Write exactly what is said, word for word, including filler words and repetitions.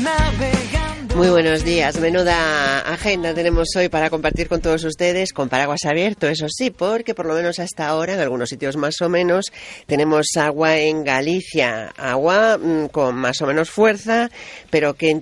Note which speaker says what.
Speaker 1: Muy buenos días, menuda agenda tenemos hoy para compartir con todos ustedes, con paraguas abierto, eso sí, porque por lo menos hasta ahora, en algunos sitios más o menos, tenemos agua en Galicia, agua mmm, con más o menos fuerza, pero que en